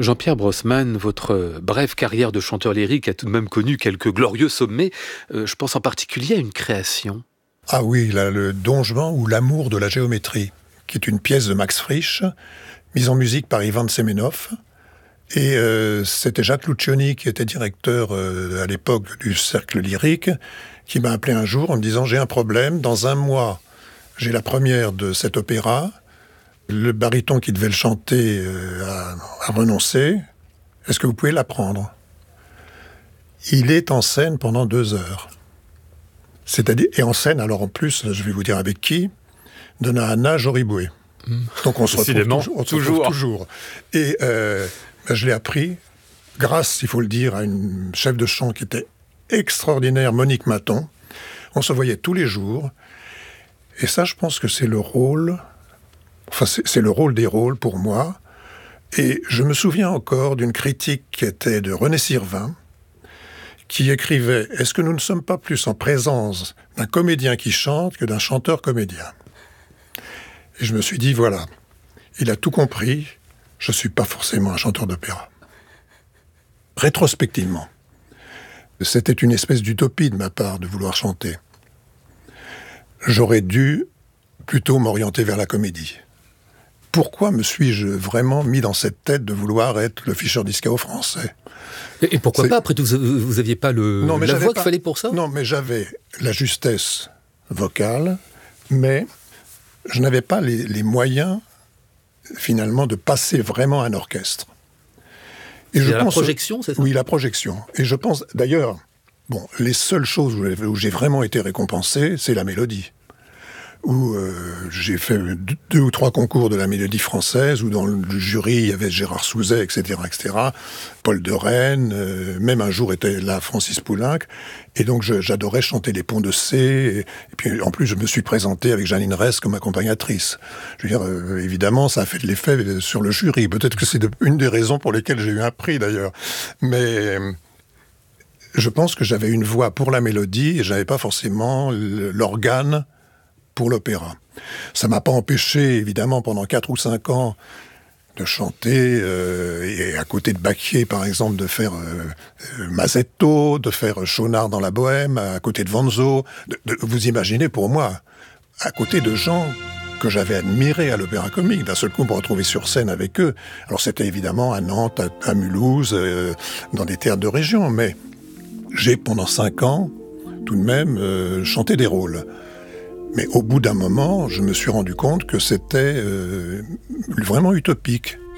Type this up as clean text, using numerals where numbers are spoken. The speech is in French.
Jean-Pierre Brosman, votre brève carrière de chanteur lyrique a tout de même connu quelques glorieux sommets. Je pense en particulier à une création. Ah oui, le Don Juan ou l'amour de la géométrie, qui est une pièce de Max Frisch, mise en musique par Ivan Semenov. Et c'était Jacques Lucioni, qui était directeur à l'époque du Cercle Lyrique, qui m'a appelé un jour en me disant « J'ai un problème, dans 1 mois, j'ai la première de cet opéra. Le baryton qui devait le chanter a renoncé. Est-ce que vous pouvez l'apprendre ?» Il est en scène pendant 2 heures. C'est-à-dire, et en scène, alors en plus, je vais vous dire avec qui, de Nahana Joriboué. Donc on se retrouve toujours. Et je l'ai appris grâce, il faut le dire, à une chef de chant qui était extraordinaire, Monique Maton. On se voyait tous les jours. Et ça, je pense que c'est le rôle... Enfin, c'est le rôle des rôles pour moi. Et je me souviens encore d'une critique qui était de René Sirvin, qui écrivait « Est-ce que nous ne sommes pas plus en présence d'un comédien qui chante que d'un chanteur-comédien ?» Et je me suis dit, voilà, il a tout compris, je ne suis pas forcément un chanteur d'opéra. Rétrospectivement, c'était une espèce d'utopie de ma part de vouloir chanter. J'aurais dû plutôt m'orienter vers la comédie. Pourquoi me suis-je vraiment mis dans cette tête de vouloir être le Fischer-Dieskau français ? Et pourquoi pas ? Après tout, vous n'aviez pas la voix qu'il fallait pour ça ? Non, mais j'avais la justesse vocale, mais je n'avais pas les moyens, finalement, de passer vraiment un orchestre. Et la projection, c'est ça ? Oui, la projection. Et je pense, d'ailleurs, les seules choses où j'ai vraiment été récompensé, c'est la mélodie. Où j'ai fait 2 ou 3 concours de la Mélodie française, où dans le jury, il y avait Gérard Souzet, etc., Paul de Rennes, même un jour était là Francis Poulenc, et donc j'adorais chanter les Ponts de C, et puis en plus je me suis présenté avec Janine Ress comme accompagnatrice. Je veux dire, évidemment, ça a fait de l'effet sur le jury, peut-être que c'est une des raisons pour lesquelles j'ai eu un prix d'ailleurs, mais... Je pense que j'avais une voix pour la mélodie, et j'avais pas forcément l'organe pour l'opéra. Ça m'a pas empêché, évidemment, pendant 4 ou 5 ans, de chanter, et à côté de Bacchier, par exemple, de faire Mazetto, de faire Schaunard dans la Bohème, à côté de Vanzo. Vous imaginez, pour moi, à côté de gens que j'avais admirés à l'Opéra Comique, d'un seul coup, me retrouver sur scène avec eux. Alors, c'était évidemment à Nantes, à Mulhouse, dans des théâtres de région, mais j'ai, pendant 5 ans, tout de même, chanté des rôles. Mais au bout d'un moment, je me suis rendu compte que c'était vraiment utopique.